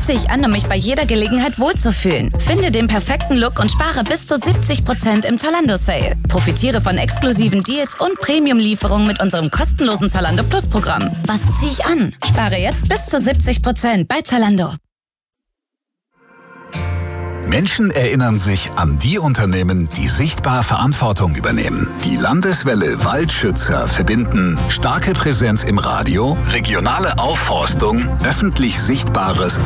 ziehe ich an, um mich bei jeder Gelegenheit wohlzufühlen. Finde den perfekten Look und spare bis zu 70% im Zalando-Sale. Profitiere von exklusiven Deals und Premium-Lieferungen mit unserem kostenlosen Zalando Plus-Programm. Was ziehe ich an? Spare jetzt bis zu 70% bei Zalando. Menschen erinnern sich an die Unternehmen, die sichtbar Verantwortung übernehmen. Die Landeswelle Waldschützer verbinden starke Präsenz im Radio, regionale Aufforstung, öffentlich Sichtbares